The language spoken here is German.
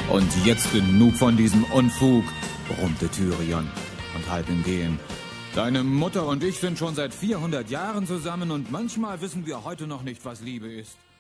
Und jetzt genug von diesem Unfug, brummte Tyrion und halb im Gehen. Deine Mutter und ich sind schon seit 400 Jahren zusammen und manchmal wissen wir heute noch nicht, was Liebe ist.